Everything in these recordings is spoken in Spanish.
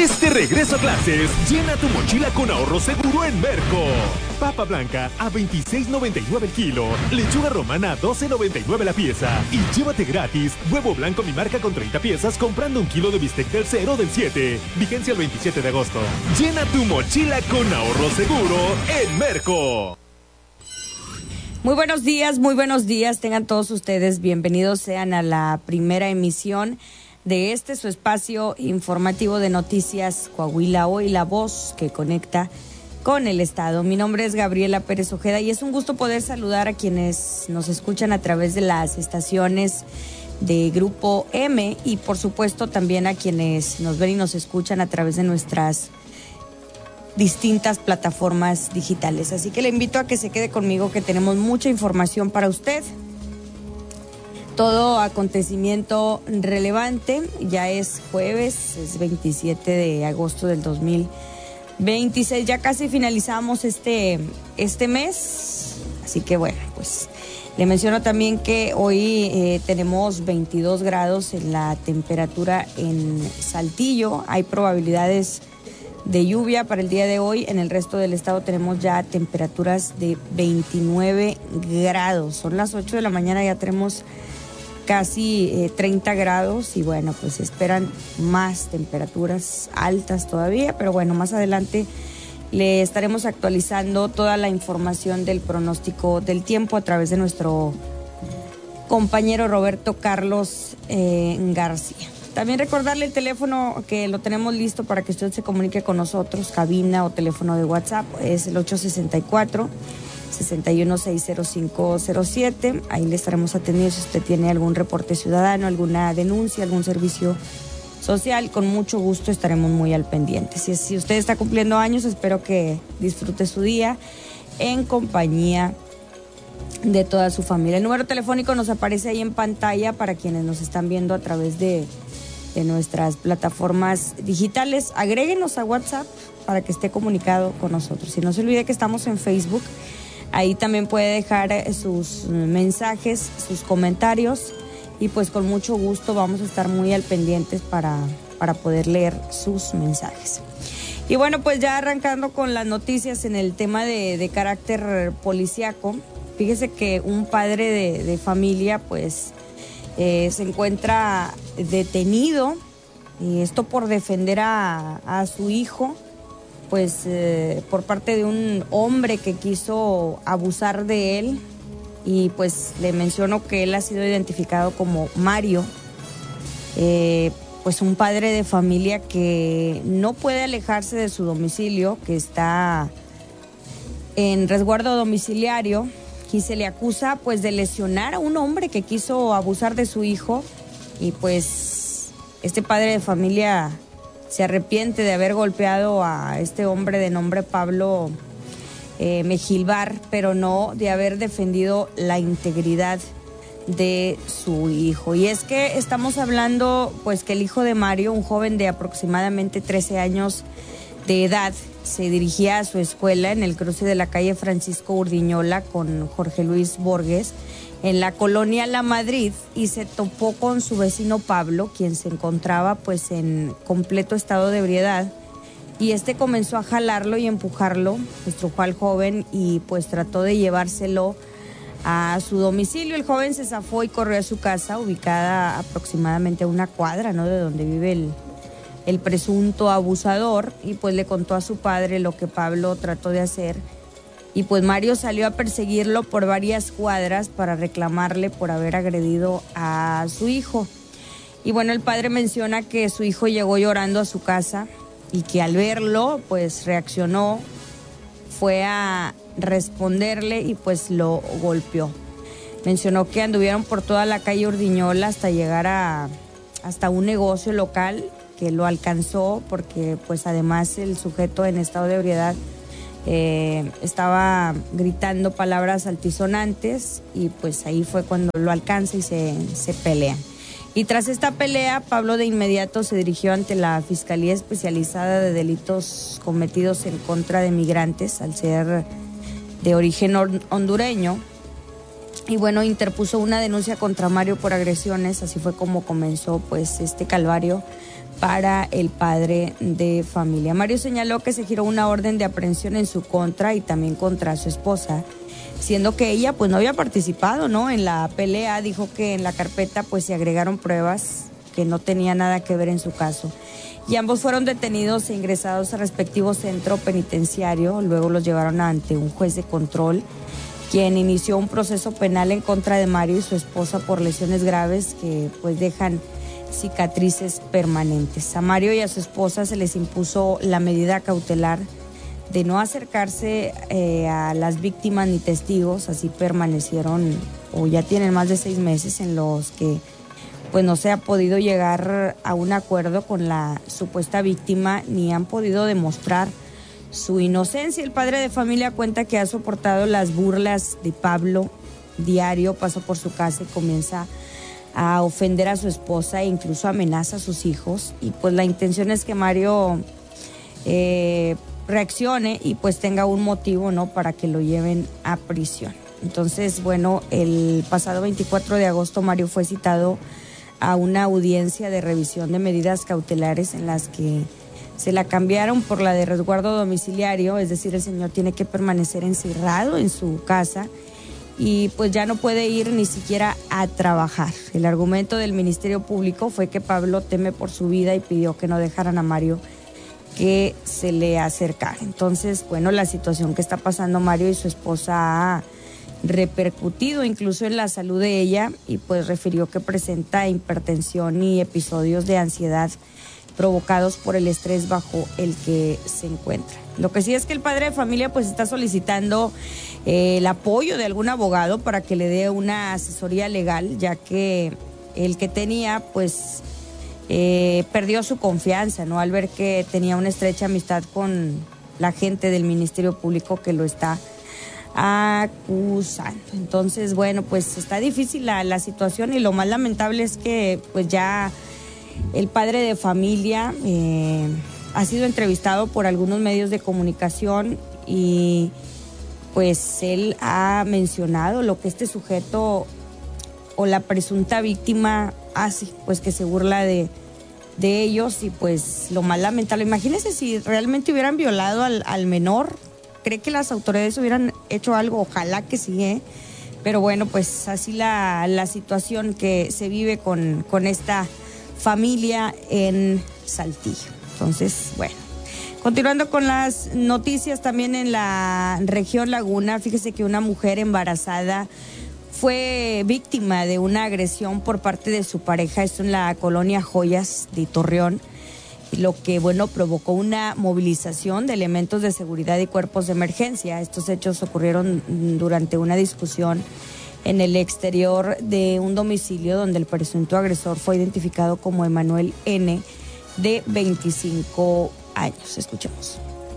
Este regreso a clases, llena tu mochila con ahorro seguro en Merco. Papa blanca a $26.99 el kilo, lechuga romana a $12.99 la pieza y llévate gratis huevo blanco mi marca con 30 piezas comprando un kilo de bistec del 0 del 7. Vigencia el 27 de agosto. Llena tu mochila con ahorro seguro en Merco. Muy buenos días, tengan todos ustedes bienvenidos sean a la primera emisión de su espacio informativo de Noticias Coahuila Hoy, la voz que conecta con el Estado. Mi nombre es Gabriela Pérez Ojeda y es un gusto poder saludar a quienes nos escuchan a través de las estaciones de Grupo M y por supuesto también a quienes nos ven y nos escuchan a través de nuestras distintas plataformas digitales. Así que le invito a que se quede conmigo, que tenemos mucha información para usted. Todo acontecimiento relevante. Ya es jueves, es 27 de agosto del 2026. Ya casi finalizamos este mes. Así que bueno, pues le menciono también que hoy tenemos 22 grados en la temperatura en Saltillo. Hay probabilidades de lluvia para el día de hoy. En el resto del estado tenemos ya temperaturas de 29 grados. Son las 8 de la mañana, ya tenemos casi 30 grados y bueno, pues esperan más temperaturas altas todavía, pero bueno, más adelante le estaremos actualizando toda la información del pronóstico del tiempo a través de nuestro compañero Roberto Carlos García. También recordarle el teléfono que lo tenemos listo para que usted se comunique con nosotros, cabina o teléfono de WhatsApp, es el 864-6160-507. Ahí le estaremos atendiendo si usted tiene algún reporte ciudadano, alguna denuncia, algún servicio social. Con mucho gusto estaremos muy al pendiente. Si usted está cumpliendo años, espero que disfrute su día en compañía de toda su familia. El número telefónico nos aparece ahí en pantalla para quienes nos están viendo a través de nuestras plataformas digitales. Agréguenos a WhatsApp para que esté comunicado con nosotros. Y no se olvide que estamos en Facebook. Ahí también puede dejar sus mensajes, sus comentarios y pues con mucho gusto vamos a estar muy al pendientes para poder leer sus mensajes. Y bueno, pues ya arrancando con las noticias en el tema de carácter policíaco, fíjese que un padre de familia pues se encuentra detenido, y esto por defender a su hijo, pues por parte de un hombre que quiso abusar de él. Y pues le menciono que él ha sido identificado como Mario, pues un padre de familia que no puede alejarse de su domicilio, que está en resguardo domiciliario, y se le acusa pues de lesionar a un hombre que quiso abusar de su hijo. Y pues este padre de familia se arrepiente de haber golpeado a este hombre de nombre Pablo Mejilbar, pero no de haber defendido la integridad de su hijo. Y es que estamos hablando pues que el hijo de Mario, un joven de aproximadamente 13 años de edad, se dirigía a su escuela en el cruce de la calle Francisco Urdiñola con Jorge Luis Borges en la colonia La Madrid, y se topó con su vecino Pablo, quien se encontraba pues en completo estado de ebriedad, y este comenzó a jalarlo y empujarlo, estrujó al joven y pues trató de llevárselo a su domicilio. El joven se zafó y corrió a su casa, ubicada aproximadamente a una cuadra, ¿no?, de donde vive el presunto abusador, y pues le contó a su padre lo que Pablo trató de hacer. Y pues Mario salió a perseguirlo por varias cuadras para reclamarle por haber agredido a su hijo. Y bueno, el padre menciona que su hijo llegó llorando a su casa y que al verlo pues reaccionó, fue a responderle y pues lo golpeó. Mencionó que anduvieron por toda la calle Urdiñola hasta llegar hasta un negocio local, que lo alcanzó porque pues además el sujeto en estado de ebriedad estaba gritando palabras altisonantes, y pues ahí fue cuando lo alcanza y se pelean. Y tras esta pelea, Pablo de inmediato se dirigió ante la Fiscalía Especializada de Delitos Cometidos en contra de Migrantes, al ser de origen hondureño, y bueno, interpuso una denuncia contra Mario por agresiones. Así fue como comenzó pues este calvario para el padre de familia. Mario señaló que se giró una orden de aprehensión en su contra y también contra su esposa, siendo que ella pues no había participado, ¿no?, en la pelea. Dijo que en la carpeta pues se agregaron pruebas que no tenían nada que ver en su caso. Y ambos fueron detenidos e ingresados al respectivo centro penitenciario. Luego los llevaron ante un juez de control, quien inició un proceso penal en contra de Mario y su esposa por lesiones graves que pues dejan cicatrices permanentes. A Mario y a su esposa se les impuso la medida cautelar de no acercarse a las víctimas ni testigos. Así permanecieron, o ya tienen más de 6 meses en los que pues no se ha podido llegar a un acuerdo con la supuesta víctima ni han podido demostrar su inocencia. El padre de familia cuenta que ha soportado las burlas de Pablo diario, pasa por su casa y comienza a ofender a su esposa e incluso amenaza a sus hijos. Y pues la intención es que Mario reaccione y pues tenga un motivo, ¿no?, para que lo lleven a prisión. Entonces, bueno, el pasado 24 de agosto Mario fue citado a una audiencia de revisión de medidas cautelares en las que se la cambiaron por la de resguardo domiciliario, es decir, el señor tiene que permanecer encerrado en su casa y pues ya no puede ir ni siquiera a trabajar. El argumento del Ministerio Público fue que Pablo teme por su vida y pidió que no dejaran a Mario que se le acercara. Entonces, bueno, la situación que está pasando Mario y su esposa ha repercutido incluso en la salud de ella y pues refirió que presenta hipertensión y episodios de ansiedad provocados por el estrés bajo el que se encuentra. Lo que sí es que el padre de familia pues está solicitando el apoyo de algún abogado para que le dé una asesoría legal, ya que el que tenía pues perdió su confianza, ¿no?, al ver que tenía una estrecha amistad con la gente del Ministerio Público que lo está acusando. Entonces, bueno, pues está difícil la situación y lo más lamentable es que pues ya el padre de familia ha sido entrevistado por algunos medios de comunicación y pues él ha mencionado lo que este sujeto o la presunta víctima hace, pues que se burla de ellos y pues lo más lamentable. Imagínense si realmente hubieran violado al menor. ¿Cree que las autoridades hubieran hecho algo? Ojalá que sí, pero bueno, pues así la situación que se vive con esta familia en Saltillo. Entonces, bueno, continuando con las noticias también en la región Laguna, fíjese que una mujer embarazada fue víctima de una agresión por parte de su pareja, esto en la colonia Joyas de Torreón, lo que, bueno, provocó una movilización de elementos de seguridad y cuerpos de emergencia. Estos hechos ocurrieron durante una discusión en el exterior de un domicilio donde el presunto agresor fue identificado como Emanuel N., de 25 años. Escuchemos.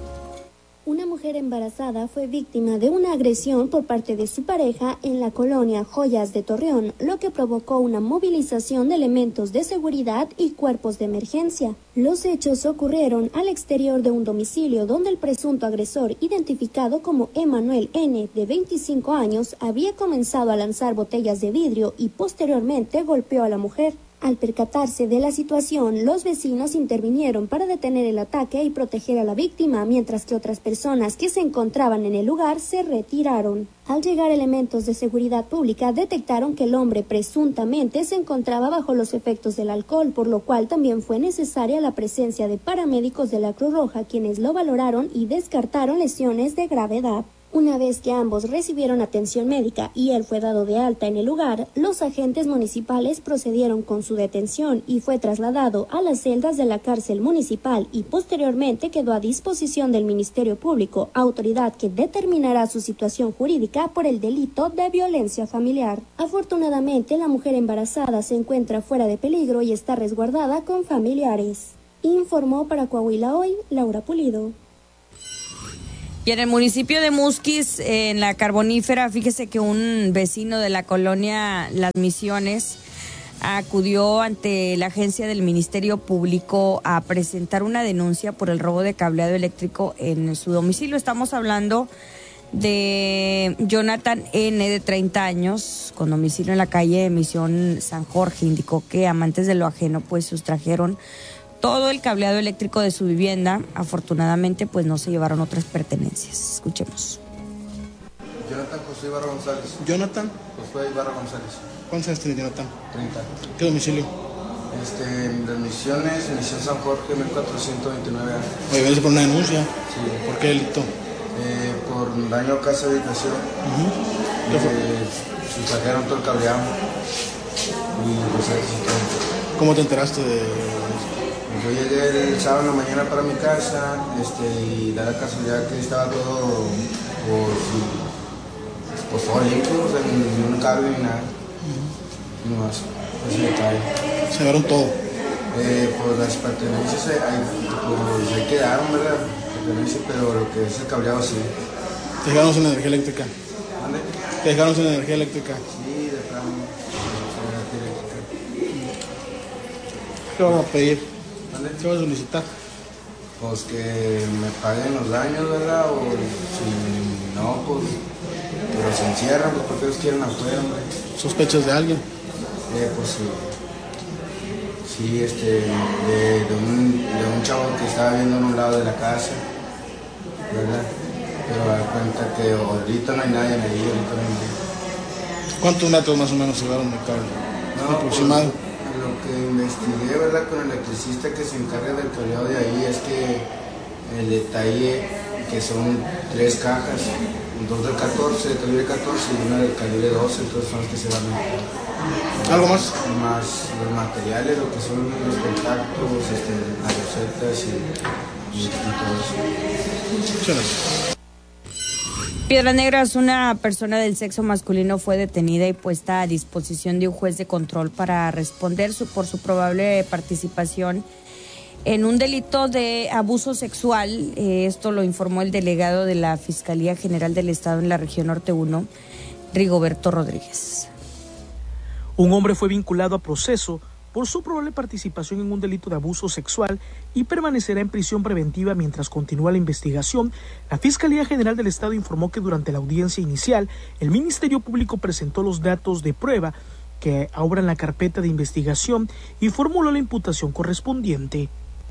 Una mujer embarazada fue víctima de una agresión por parte de su pareja en la colonia Joyas de Torreón, lo que provocó una movilización de elementos de seguridad y cuerpos de emergencia. Los hechos ocurrieron al exterior de un domicilio donde el presunto agresor, identificado como Emanuel N., de 25 años, había comenzado a lanzar botellas de vidrio y posteriormente golpeó a la mujer. Al percatarse de la situación, los vecinos intervinieron para detener el ataque y proteger a la víctima, mientras que otras personas que se encontraban en el lugar se retiraron. Al llegar elementos de seguridad pública, detectaron que el hombre presuntamente se encontraba bajo los efectos del alcohol, por lo cual también fue necesaria la presencia de paramédicos de la Cruz Roja, quienes lo valoraron y descartaron lesiones de gravedad. Una vez que ambos recibieron atención médica y él fue dado de alta en el lugar, los agentes municipales procedieron con su detención y fue trasladado a las celdas de la cárcel municipal y posteriormente quedó a disposición del Ministerio Público, autoridad que determinará su situación jurídica por el delito de violencia familiar. Afortunadamente, la mujer embarazada se encuentra fuera de peligro y está resguardada con familiares. Informó para Coahuila Hoy, Laura Pulido. Y en el municipio de Musquis, en la Carbonífera, fíjese que un vecino de la colonia Las Misiones acudió ante la agencia del Ministerio Público a presentar una denuncia por el robo de cableado eléctrico en su domicilio. Estamos hablando de Jonathan N., de 30 años, con domicilio en la calle Misión San Jorge. Indicó que amantes de lo ajeno pues sustrajeron todo el cableado eléctrico de su vivienda. Afortunadamente, pues no se llevaron otras pertenencias. Escuchemos. Jonathan José Ibarra González. Jonathan José Ibarra González. ¿Cuántos años tiene Jonathan? 30. ¿Qué domicilio? Las Misiones, Misión San Jorge, 1429 años. Oye, vienes por una denuncia. Sí. ¿Por qué delito? Por daño a casa de habitación. ¿Qué fue? Sustrajeron todo el cableado. Y pues todo. ¿Cómo te enteraste de...? Yo llegué el sábado en la mañana para mi casa y da la casualidad que estaba todo pues todo limpio, o sea, ni un cable ni nada. No más, ese detalle. Se llevaron todo. Pues las pertenencias ahí quedaron, ¿verdad? Pertenencias, pero lo que es el cableado sí. ¿Te dejaron sin energía eléctrica? ¿Dónde? ¿Te dejaron sin energía eléctrica? Sí, de plano, sin energía eléctrica. ¿Qué vas a pedir? ¿Dónde? ¿Qué vas a solicitar? Pues que me paguen los daños, ¿verdad? O si no, pues que los encierran, pues porque ellos quieren afuera, hombre. ¿Sospechas de alguien? Pues sí. Sí, de un chavo que estaba viendo en un lado de la casa, ¿verdad? Pero da cuenta que ahorita no hay nadie ahí, ahorita no hay nadie. ¿Cuántos metros más o menos se llevaron de cable? No, ¿aproximado? Pues, lo que investigué, ¿verdad? Con el electricista que se encarga del cableado de ahí es que el detalle que son 3 cajas, 2 del 14, del calibre 14 y una del calibre 12, entonces son las que se van a meter. ¿Algo más? Más los materiales, lo que son los contactos, las rosetas y todo eso. Chévere. Piedras Negras, una persona del sexo masculino fue detenida y puesta a disposición de un juez de control para responder por su probable participación en un delito de abuso sexual. Esto lo informó el delegado de la Fiscalía General del Estado en la región Norte 1, Rigoberto Rodríguez. Un hombre fue vinculado a proceso por su probable participación en un delito de abuso sexual y permanecerá en prisión preventiva mientras continúa la investigación. La Fiscalía General del Estado informó que durante la audiencia inicial, el Ministerio Público presentó los datos de prueba que abran la carpeta de investigación y formuló la imputación correspondiente.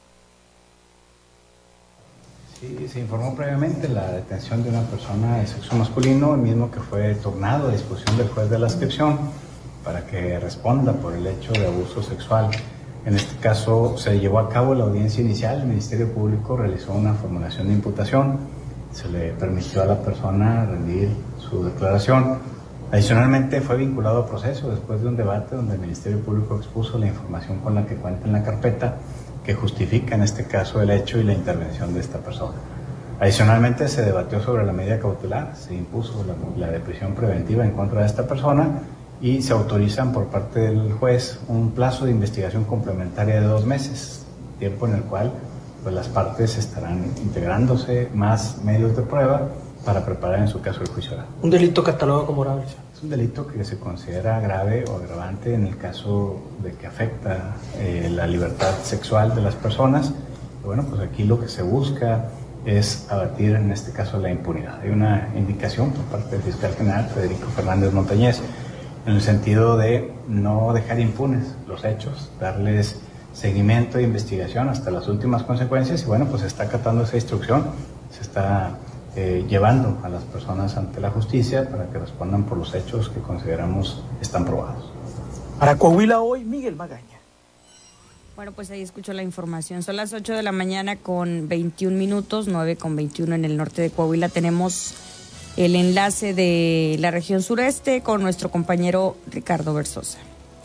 Sí, se informó previamente la detención de una persona de sexo masculino, el mismo que fue turnado a disposición del juez de la adscripción para que responda por el hecho de abuso sexual. En este caso se llevó a cabo la audiencia inicial, el Ministerio Público realizó una formulación de imputación, se le permitió a la persona rendir su declaración. Adicionalmente fue vinculado a proceso después de un debate donde el Ministerio Público expuso la información con la que cuenta en la carpeta que justifica en este caso el hecho y la intervención de esta persona. Adicionalmente se debatió sobre la medida cautelar, se impuso la de prisión preventiva en contra de esta persona y se autorizan por parte del juez un plazo de investigación complementaria de 2 meses, tiempo en el cual pues, las partes estarán integrándose más medios de prueba para preparar en su caso el juicio oral. Un delito catalogado como grave. Es un delito que se considera grave o agravante en el caso de que afecta la libertad sexual de las personas. Bueno, pues aquí lo que se busca es abatir en este caso la impunidad. Hay una indicación por parte del fiscal general Federico Fernández Montañez en el sentido de no dejar impunes los hechos, darles seguimiento e investigación hasta las últimas consecuencias y bueno, pues se está acatando esa instrucción, se está llevando a las personas ante la justicia para que respondan por los hechos que consideramos están probados. Para Coahuila Hoy, Miguel Magaña. Bueno, pues ahí escuchó la información. Son las 8 de la mañana con 21 minutos, 9:21 en el norte de Coahuila. Tenemos el enlace de la región sureste con nuestro compañero Ricardo Versosa.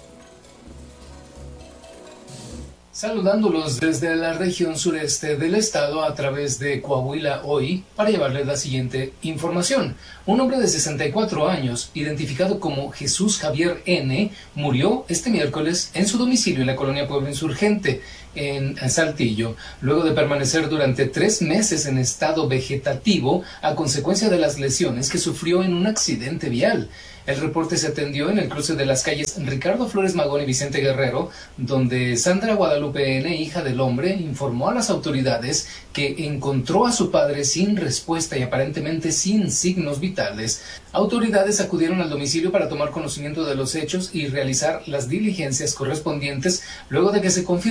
Saludándolos desde la región sureste del estado a través de Coahuila Hoy para llevarles la siguiente información. Un hombre de 64 años, identificado como Jesús Javier N., murió este miércoles en su domicilio en la colonia Pueblo Insurgente, en Saltillo, luego de permanecer durante 3 meses en estado vegetativo a consecuencia de las lesiones que sufrió en un accidente vial. El reporte se atendió en el cruce de las calles Ricardo Flores Magón y Vicente Guerrero, donde Sandra Guadalupe N., hija del hombre, informó a las autoridades que encontró a su padre sin respuesta y aparentemente sin signos vitales. Autoridades acudieron al domicilio para tomar conocimiento de los hechos y realizar las diligencias correspondientes luego de que se confirmara el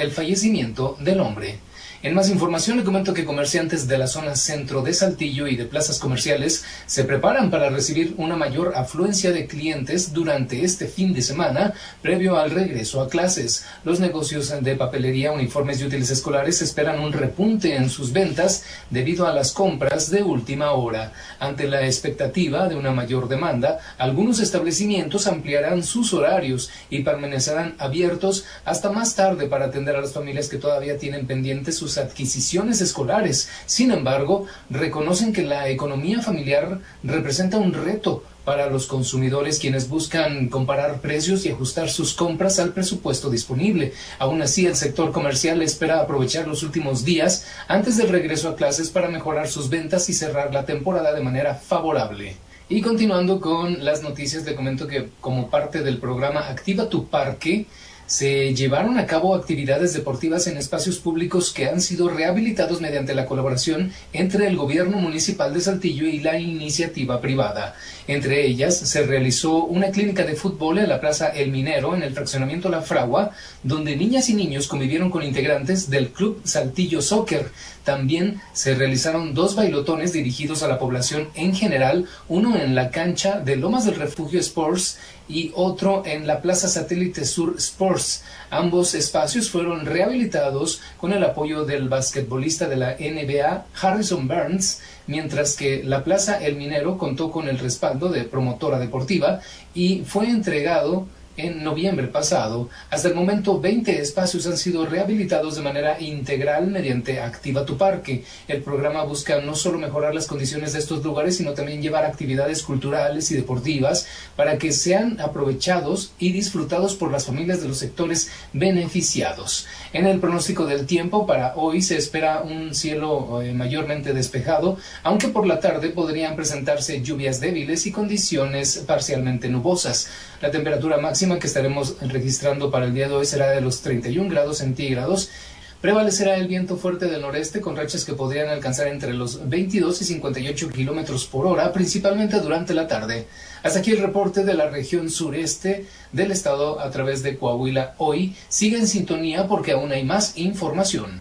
el fallecimiento del hombre. En más información le comento que comerciantes de la zona centro de Saltillo y de plazas comerciales se preparan para recibir una mayor afluencia de clientes durante este fin de semana previo al regreso a clases. Los negocios de papelería, uniformes y útiles escolares esperan un repunte en sus ventas debido a las compras de última hora. Ante la expectativa de una mayor demanda, algunos establecimientos ampliarán sus horarios y permanecerán abiertos hasta más tarde para atender a las familias que todavía tienen pendientes sus adquisiciones escolares. Sin embargo, reconocen que la economía familiar representa un reto para los consumidores, quienes buscan comparar precios y ajustar sus compras al presupuesto disponible. Aún así, el sector comercial espera aprovechar los últimos días antes del regreso a clases para mejorar sus ventas y cerrar la temporada de manera favorable. Y continuando con las noticias, le comento que como parte del programa Activa tu Parque, se llevaron a cabo actividades deportivas en espacios públicos que han sido rehabilitados mediante la colaboración entre el gobierno municipal de Saltillo y la iniciativa privada. Entre ellas, se realizó una clínica de fútbol en la Plaza El Minero, en el fraccionamiento La Fragua, donde niñas y niños convivieron con integrantes del Club Saltillo Soccer. También se realizaron 2 bailotones dirigidos a la población en general, uno en la cancha de Lomas del Refugio Sports y otro en la Plaza Satélite Sur Sports. Ambos espacios fueron rehabilitados con el apoyo del basquetbolista de la NBA, Harrison Barnes, mientras que la Plaza El Minero contó con el respaldo de Promotora Deportiva y fue entregado en noviembre pasado. Hasta el momento, 20 espacios han sido rehabilitados de manera integral mediante Activa tu Parque. El programa busca no solo mejorar las condiciones de estos lugares, sino también llevar actividades culturales y deportivas para que sean aprovechados y disfrutados por las familias de los sectores beneficiados. En el pronóstico del tiempo, para hoy se espera un cielo mayormente despejado, aunque por la tarde podrían presentarse lluvias débiles y condiciones parcialmente nubosas. La temperatura máxima que estaremos registrando para el día de hoy será de los 31 grados centígrados. Prevalecerá el viento fuerte del noreste con rachas que podrían alcanzar entre los 22 y 58 kilómetros por hora, principalmente durante la tarde. Hasta aquí el reporte de la región sureste del estado a través de Coahuila Hoy. Sigue en sintonía porque aún hay más información.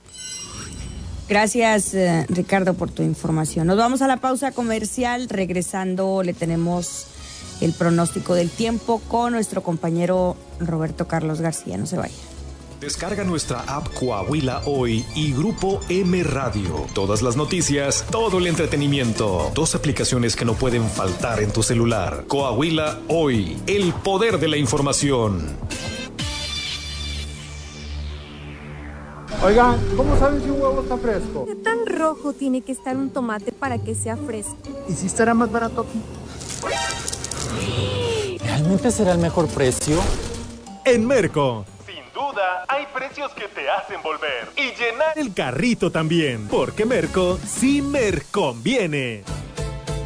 Gracias, Ricardo, por tu información. Nos vamos a la pausa comercial. Regresando le tenemos el pronóstico del tiempo con nuestro compañero Roberto Carlos García. No se vaya. Descarga nuestra app Coahuila Hoy y Grupo M Radio. Todas las noticias, todo el entretenimiento. 2 aplicaciones que no pueden faltar en tu celular. Coahuila Hoy, el poder de la información. Oigan, ¿cómo saben si un huevo está fresco? ¿Qué tan rojo tiene que estar un tomate para que sea fresco? ¿Y si estará más barato aquí? ¿Realmente será el mejor precio? En Merco, sin duda, hay precios que te hacen volver y llenar el carrito también, porque Merco sí me conviene.